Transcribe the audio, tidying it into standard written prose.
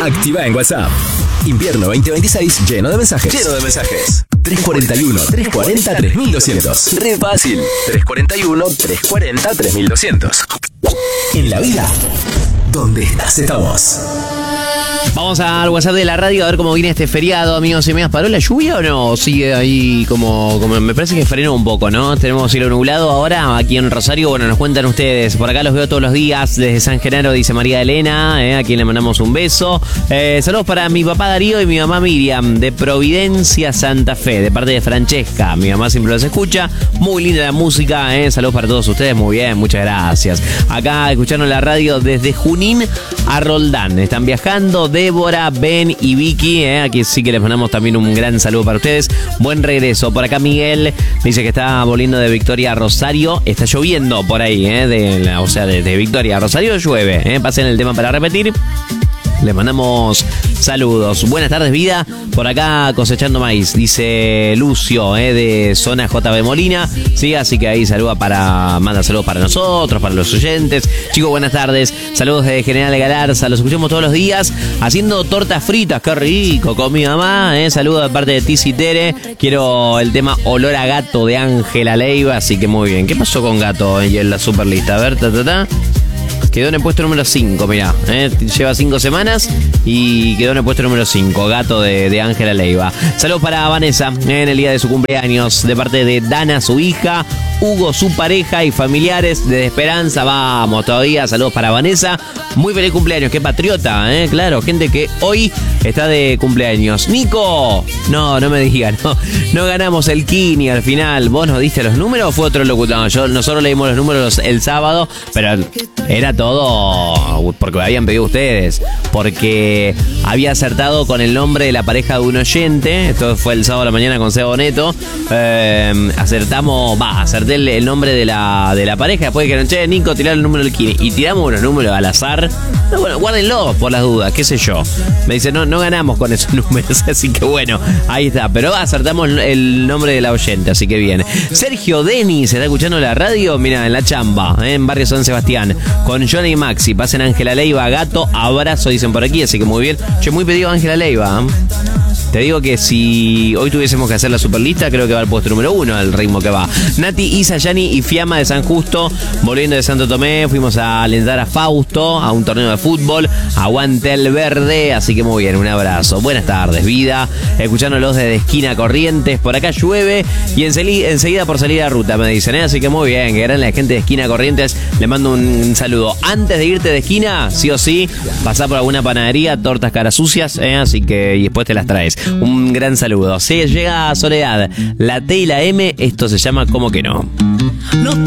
Activa en WhatsApp. Invierno 2026 lleno de mensajes. 341-340-3200. Re fácil. 341-340-3200. En la vida, donde estás, estamos. Vamos al WhatsApp de la radio a ver cómo viene este feriado, amigos y amigas. ¿Paró la lluvia o no? Sigue ahí como me parece que frenó un poco, ¿no? Tenemos cielo nublado ahora aquí en Rosario. Bueno, nos cuentan ustedes. Por acá los veo todos los días desde San Genaro, dice María Elena, a quien le mandamos un beso. Saludos para mi papá Darío y mi mamá Miriam, de Providencia, Santa Fe, de parte de Francesca. Mi mamá siempre los escucha. Muy linda la música, Saludos para todos ustedes. Muy bien, muchas gracias. Acá escuchando la radio desde Junín a Roldán. Están viajando Débora, Ben y Vicky, aquí sí que les mandamos también un gran saludo para ustedes. Buen regreso. Por acá Miguel dice que está volviendo de Victoria a Rosario. Está lloviendo por ahí, de Victoria a Rosario llueve. Pasen el tema para repetir. Les mandamos saludos. Buenas tardes, vida. Por acá cosechando maíz, dice Lucio, de zona JB Molina. Sí, así que ahí manda saludos para nosotros, para los oyentes. Chicos, buenas tardes. Saludos de General Galarza. Los escuchamos todos los días haciendo tortas fritas. Qué rico, con mi mamá. Saludos de parte de Tizi Tere. Quiero el tema Olor a Gato de Ángela Leiva. Así que muy bien. ¿Qué pasó con Gato en la superlista? A ver, Quedó en el puesto número 5, mirá. Lleva 5 semanas y quedó en el puesto número 5. Gato de Ángela Leiva. Saludos para Vanessa en el día de su cumpleaños. De parte de Dana, su hija, Hugo, su pareja y familiares de Esperanza. Vamos todavía. Saludos para Vanessa. Muy feliz cumpleaños. Qué patriota, Claro, gente que hoy está de cumpleaños. Nico. No me digas, no ganamos el Kini al final. ¿Vos nos diste los números o fue otro locutor? No, nosotros leímos los números el sábado, pero era todo porque me habían pedido ustedes, porque había acertado con el nombre de la pareja de un oyente. Esto fue el sábado a la mañana con Seba Boneto. Acerté el nombre de la pareja. Después dijeron, che, Nico, tirá el número del Kini. Y tiramos unos números al azar. Bueno, guárdenlo por las dudas, qué sé yo. Me dice, no ganamos con esos números, así que bueno, ahí está. Pero acertamos el nombre de la oyente, así que bien. Sergio Denis está escuchando la radio, mira, en la chamba, en Barrio San Sebastián, con Johnny y Maxi. Pasen Ángela Leiva, Gato, abrazo, dicen por aquí, así que muy bien. Che, muy pedido Ángela Leiva. Te digo que si hoy tuviésemos que hacer la superlista, creo que va al puesto número 1 al ritmo que va. Nati, Isa, Yani y Fiamma de San Justo, volviendo de Santo Tomé, fuimos a alentar a Fausto a un torneo de fútbol. Aguante el verde, así que muy bien, un abrazo. Buenas tardes, vida. Escuchándolos desde esquina Corrientes. Por acá llueve y enseguida por salir a ruta, me dicen, así que muy bien, que gran la gente de esquina Corrientes. Le mando un saludo. Antes de irte de esquina, sí o sí, pasá por alguna panadería, tortas caras sucias, así que y después te las traes. Un gran saludo. Se llega a Soledad, la T y la M, esto se llama Como que no.